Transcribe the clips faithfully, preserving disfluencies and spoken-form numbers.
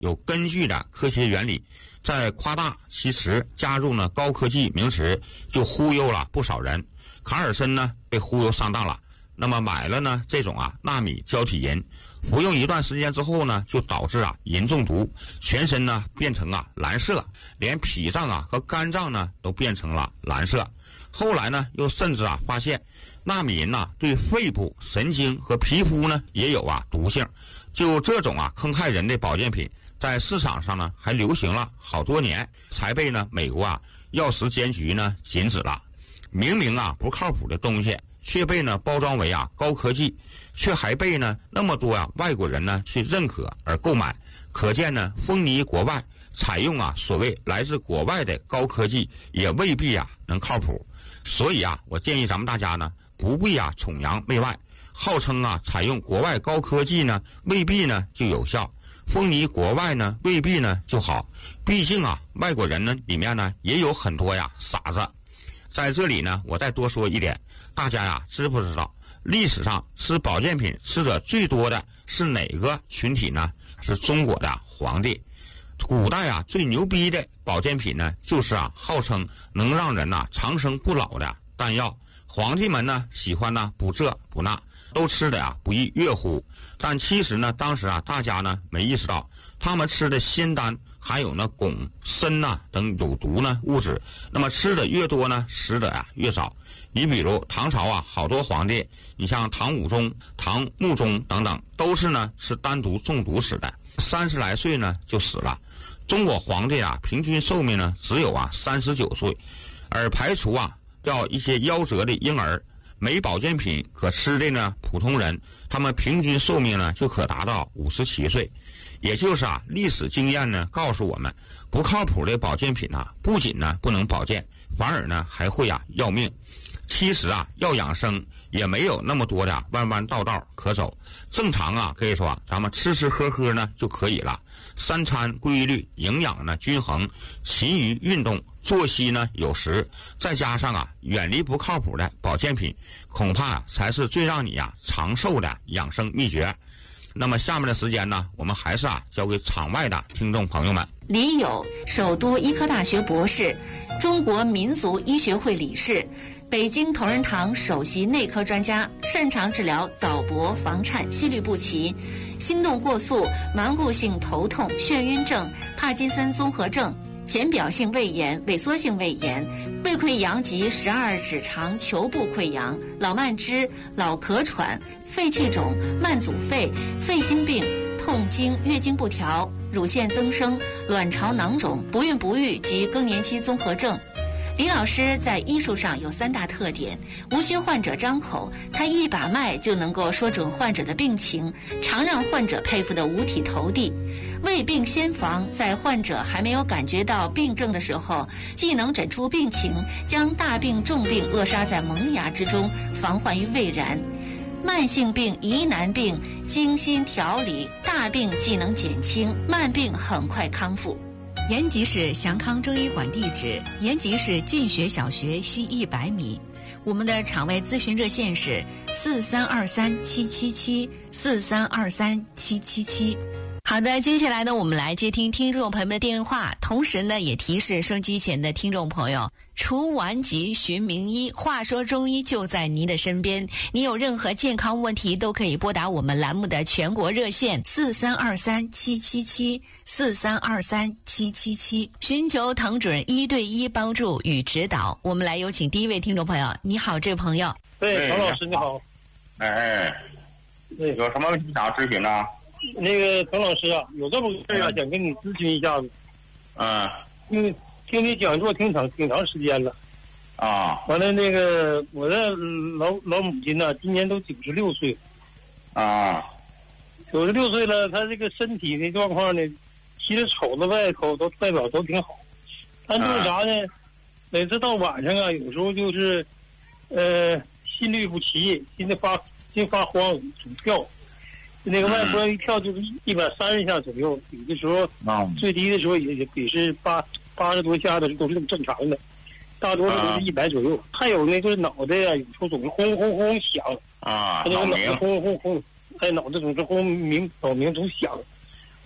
有根据的科学原理，在夸大其词，加入呢高科技名词，就忽悠了不少人。卡尔森呢被忽悠上当了，那么买了呢这种啊纳米胶体银，服用一段时间之后呢，就导致啊银中毒，全身呢变成啊蓝色，连脾脏啊和肝脏呢都变成了蓝色。后来呢又甚至啊发现纳米银呐、啊、对肺部、神经和皮肤呢也有啊毒性。就这种啊坑害人的保健品，在市场上呢还流行了好多年，才被呢美国啊药食监局呢禁止了。明明啊不靠谱的东西，却被呢包装为啊高科技，却还被呢那么多啊外国人呢去认可而购买，可见呢风靡国外，采用啊所谓来自国外的高科技，也未必啊能靠谱。所以啊我建议咱们大家呢不必啊崇洋媚外，号称啊采用国外高科技呢未必呢就有效，风靡国外呢未必呢就好，毕竟啊外国人呢里面呢也有很多呀傻子。在这里呢我再多说一点，大家呀知不知道历史上吃保健品吃的最多的是哪个群体呢？是中国的皇帝。古代啊最牛逼的保健品呢就是啊号称能让人呐长生不老的丹药，皇帝们呢喜欢呢补这补那，都吃的呀不亦乐乎。但其实呢当时啊大家呢没意识到，他们吃的仙丹含有呢汞、砷呐等有毒呢物质，那么吃的越多呢死的呀越少。你比如唐朝啊好多皇帝，你像唐武宗、唐穆宗等等，都是呢吃丹毒中毒死的，三十来岁呢就死了。中国皇帝啊平均寿命呢只有啊三十九岁，而排除啊掉一些夭折的婴儿，没保健品可吃的呢普通人，他们平均寿命呢就可达到五十七岁。也就是啊历史经验呢告诉我们，不靠谱的保健品啊不仅呢不能保健，反而呢还会啊要命。其实啊要养生也没有那么多的弯弯道道可走，正常啊可以说咱们吃吃喝喝呢就可以了，三餐规律，营养呢均衡，勤于运动，作息呢有时，再加上啊远离不靠谱的保健品，恐怕啊才是最让你啊长寿的养生秘诀。那么下面的时间呢，我们还是啊交给场外的听众朋友们。 李友，首都医科大学博士，中国民族医学会理事，北京同仁堂首席内科专家，擅长治疗早搏、房颤、心律不齐、心动过速、顽固性头痛、眩晕症、帕金森综合症、浅表性胃炎、萎缩性胃炎、胃溃疡及十二指肠球部溃疡、老慢支、老咳喘、肺气肿、慢阻肺、肺心病、痛经、月经不调、乳腺增生、卵巢囊肿、不孕不育及更年期综合症。李老师在医术上有三大特点：无需患者张口，他一把脉就能够说准患者的病情，常让患者佩服得五体投地。未病先防，在患者还没有感觉到病症的时候，既能诊出病情，将大病重病扼杀在萌芽之中，防患于未然。慢性病、疑难病精心调理，大病既能减轻，慢病很快康复。 延吉市祥康中医馆地址：延吉市进学小学西一百米。我们的场外咨询热线是四三二三七七七四三二三七七七。好的，接下来呢，我们来接听听众朋友们的电话，同时呢，也提示收音机前的听众朋友，除顽疾寻名医，话说中医就在您的身边。你有任何健康问题，都可以拨打我们栏目的全国热线四三二三七七七四三二三七七七，寻求唐主任一对一帮助与指导。我们来有请第一位听众朋友。你好，这位朋友。 对，唐老师你好。 哎哎，有什么问题想咨询呢？ 那个滕老师啊，有这么个事啊，想跟你咨询一下子。 嗯。 因为听你讲座挺长挺长时间了。 啊。 完了，那个我的老老母亲呢，今年都九十六岁。 啊。 九十六岁了，她这个身体的状况呢，其实瞅着外口都外表都挺好，但就是啥呢？每次到晚上啊，有时候就是，呃，心律不齐，心里发心发慌，总跳。那个外波一跳就是一百三十下左右，有的时候最低的时候也也也是八八十多下的，都是正常的，大多数都是一百左右。还有呢，就是脑袋呀、啊，有时候总是轰轰轰响啊，他这个脑袋轰轰轰，哎，脑袋总是轰鸣脑鸣总响。完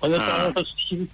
完了加上他心